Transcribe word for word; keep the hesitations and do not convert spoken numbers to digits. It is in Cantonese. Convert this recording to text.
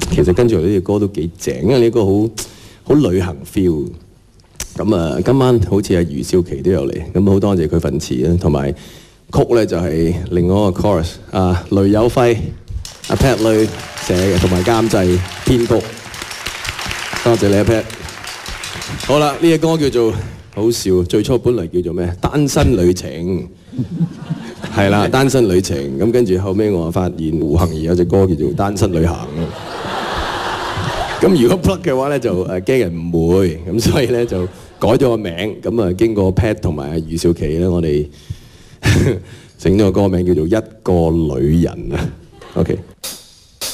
其實跟住嚟呢隻歌都幾正，因為呢個好好旅行 feel。咁啊，今晚好似阿余少琪都有嚟，咁好多謝佢份詞啦，同埋曲咧就係另外一個 chorus， 啊雷有輝、阿 Pat 雷寫嘅，同埋監製編曲，多謝你阿 Pat。好啦，呢隻歌叫做好笑，最初本嚟叫做咩？單身旅程，係啦，單身旅程。咁跟住後尾我發現胡杏兒有隻歌叫做《單身旅行》。咁如果 plug 嘅話咧，就誒驚人誤會，咁所以咧就改咗個名。咁啊，經過 Pat 同埋余少琪咧，我哋整咗個歌名叫做《一個女人》啊。OK。